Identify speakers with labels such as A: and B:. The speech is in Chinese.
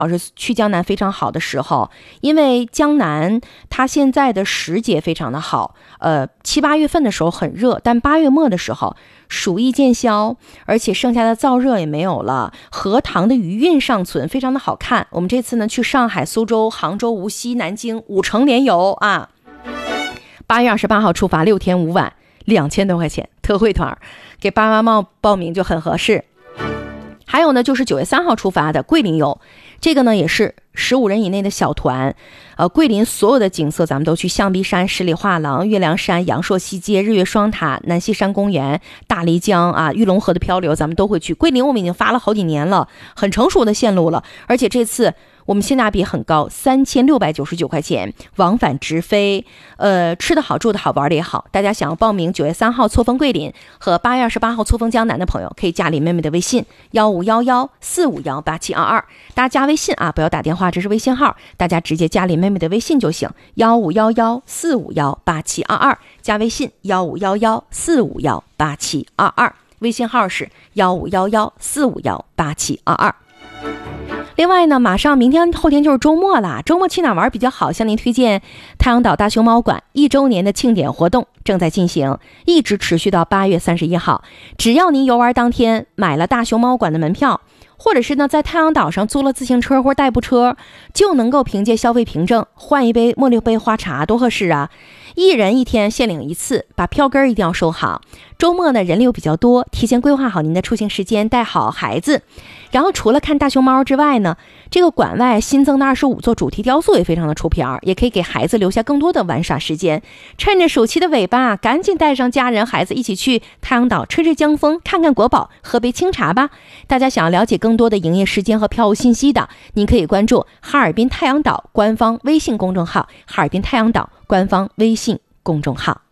A: 是去江南非常好的时候，因为江南它现在的时节非常的好，7、8月份的时候很热，但8月末的时候暑意渐消，而且剩下的燥热也没有了，荷塘的余韵尚存，非常的好看。我们这次呢去上海、苏州、杭州、无锡、南京5城联游啊，8月28号出发，6天5晚，2000多块钱特惠团，给爸爸妈妈报名就很合适。还有呢，就是9月3号出发的桂林游，这个呢也是15人以内的小团，桂林所有的景色咱们都去，象鼻山、十里画廊、月亮山、阳朔西街、日月双塔、南溪山公园、大漓江啊、玉龙河的漂流，咱们都会去。桂林我们已经发了好几年了，很成熟的线路了，而且这次我们性价比很高，3699块钱，往返直飞，吃得好，住得好，玩得也好。大家想要报名9月3号错峰桂林和8月28号错峰江南的朋友，可以加李妹妹的微信151145187222，大家加微信啊，不要打电话，这是微信号，大家直接加李妹妹的微信就行，151145187222，加微信151145187222，微信号是151145187222。另外呢，马上明天后天就是周末啦，周末去哪玩比较好？向您推荐太阳岛大熊猫馆1周年的庆典活动正在进行，一直持续到8月31号。只要您游玩当天买了大熊猫馆的门票，或者是呢在太阳岛上租了自行车或代步车，就能够凭借消费凭证换一杯茉莉杯花茶，多合适啊！1人1天限领1次，把票根一定要收好。周末呢人流比较多，提前规划好您的出行时间，带好孩子。然后除了看大熊猫之外呢，这个馆外新增的25座主题雕塑也非常的出片，也可以给孩子留下更多的玩耍时间。趁着暑期的尾巴，赶紧带上家人孩子一起去太阳岛吹吹江风，看看国宝，喝杯清茶吧。大家想要了解更多的营业时间和票务信息的，您可以关注哈尔滨太阳岛官方微信公众号，哈尔滨太阳岛官方微信公众号。